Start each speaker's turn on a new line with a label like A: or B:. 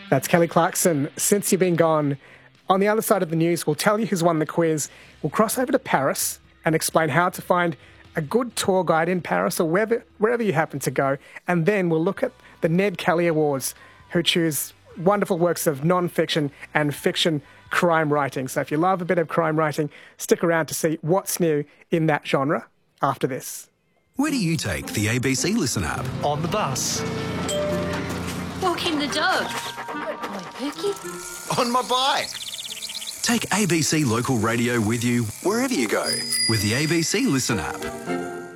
A: That's Kelly Clarkson. Since You've Been Gone. On the other side of the news, we'll tell you who's won the quiz. We'll cross over to Paris and explain how to find a good tour guide in Paris or wherever you happen to go. And then we'll look at the Ned Kelly Awards, who choose wonderful works of non-fiction and fiction crime writing. So if you love a bit of crime writing, stick around to see what's new in that genre after this.
B: Where do you take the ABC Listen app?
C: On the bus.
D: Walking the dog. My Pookie.
E: On my bike.
B: Take ABC Local Radio with you wherever you go with the ABC Listen app.